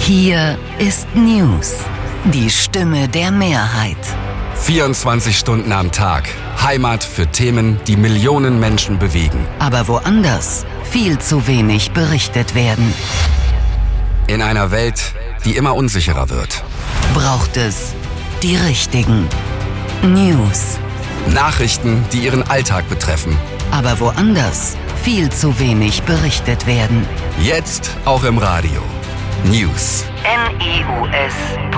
Hier ist News, die Stimme der Mehrheit. 24 Stunden am Tag. Heimat für Themen, die Millionen Menschen bewegen. Aber woanders viel zu wenig berichtet werden. In einer Welt, die immer unsicherer wird. Braucht es die richtigen News. Nachrichten, die Ihren Alltag betreffen. Aber woanders viel zu wenig berichtet werden. Jetzt auch im Radio. News. news.de